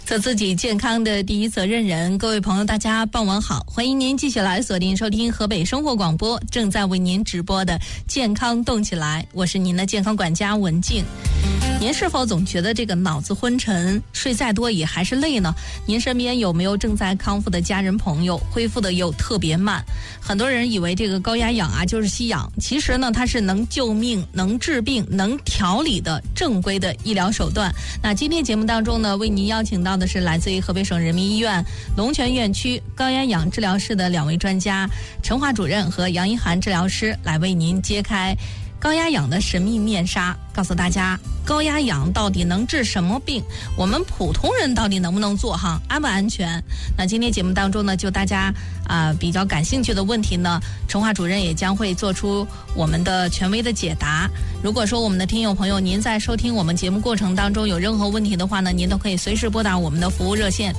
做自己健康的第一责任人。各位朋友大家傍晚好，欢迎您继续来锁定收听河北生活广播正在为您直播的健康动起来，我是您的健康管家文静。您是否总觉得这个脑子昏沉，睡再多也还是累呢？您身边有没有正在康复的家人朋友，恢复的又特别慢？很多人以为这个高压氧啊就是吸氧，其实呢它是能救命、能治病、能调理的正规的医疗手段。那今天节目当中呢，为您邀请到的是来自于河北省人民医院龙泉院区高压氧治疗室的2位专家，陈华主任和杨一涵治疗师，来为您揭开高压氧的神秘面纱，告诉大家高压氧到底能治什么病，我们普通人到底能不能做哈，安不安全？那今天节目当中呢，就大家比较感兴趣的问题呢，陈华主任也将会做出我们的权威的解答。如果说我们的听友朋友您在收听我们节目过程当中有任何问题的话呢，您都可以随时拨打我们的服务热线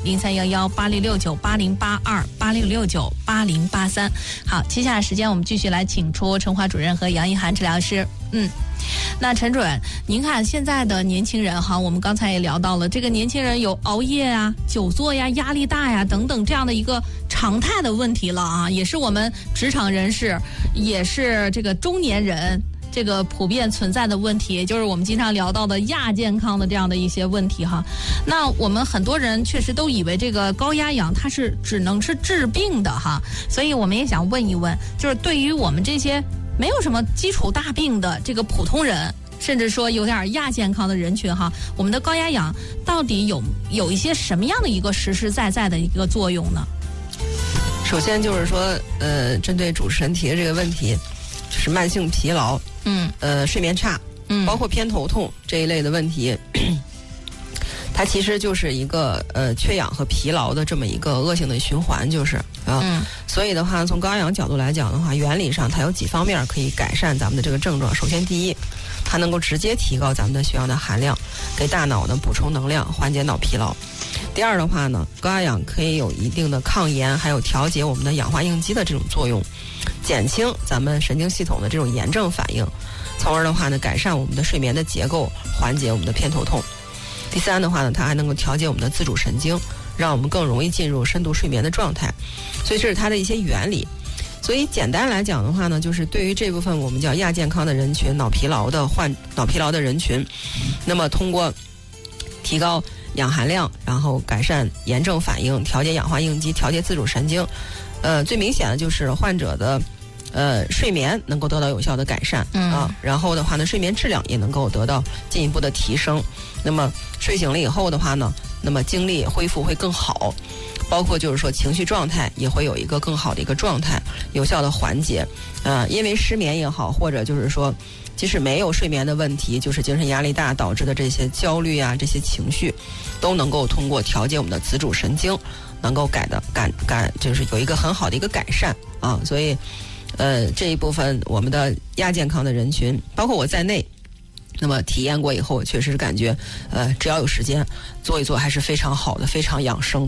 03118669808286698083。好，接下来时间我们继续来请出陈华主任和杨一涵治疗师。那陈主任，您看现在的年轻人哈，我们刚才也聊到了，这个年轻人有熬夜啊、久坐呀、压力大呀等等这样的一个常态的问题了啊，也是我们职场人士，也是这个中年人这个普遍存在的问题，也就是我们经常聊到的亚健康的这样的一些问题哈。那我们很多人确实都以为这个高压氧它是只能是治病的哈，所以我们也想问一问，就是对于我们这些没有什么基础大病的这个普通人，甚至说有点亚健康的人群哈，我们的高压氧到底有一些什么样的一个实实在在的一个作用呢？ 首先就是说，针对主持人提的这个问题，就是慢性疲劳，睡眠差，包括偏头痛这一类的问题，它其实就是一个缺氧和疲劳的这么一个恶性的循环，就是所以的话，从高压氧角度来讲的话，原理上它有几方面可以改善咱们的这个症状。首先，第一，它能够直接提高咱们的血氧的含量，给大脑呢补充能量，缓解脑疲劳。第二的话呢，高压氧可以有一定的抗炎，还有调节我们的氧化应激的这种作用，减轻咱们神经系统的这种炎症反应，从而的话呢，改善我们的睡眠的结构，缓解我们的偏头痛。第三的话呢，它还能够调节我们的自主神经，让我们更容易进入深度睡眠的状态。所以这是它的一些原理。所以简单来讲的话呢，就是对于这部分我们叫亚健康的人群，脑疲劳的人群，那么通过提高氧含量，然后改善炎症反应，调节氧化应激，调节自主神经，最明显的就是患者的睡眠能够得到有效的改善然后的话呢，睡眠质量也能够得到进一步的提升。那么睡醒了以后的话呢，那么精力恢复会更好，包括就是说情绪状态也会有一个更好的一个状态，有效的缓解。因为失眠也好，或者就是说即使没有睡眠的问题，就是精神压力大导致的这些焦虑啊，这些情绪，都能够通过调节我们的自主神经，能够就是有一个很好的一个改善啊。所以这一部分我们的亚健康的人群，包括我在内，那么体验过以后，确实感觉只要有时间做一做，还是非常好的，非常养生。